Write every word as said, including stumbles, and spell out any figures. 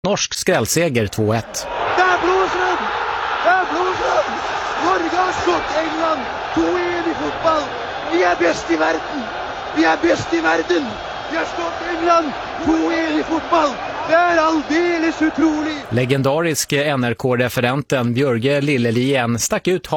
Norsk skrällseger två ett. Där blåser den! Där blåser den! Norge har slått England två ett i fotboll. Vi är bäst i världen! Vi är bäst i världen! Vi har slått England två ett i fotboll. Det är alldeles otroligt! Legendarisk N R K-referenten Björge Lillelien stack ut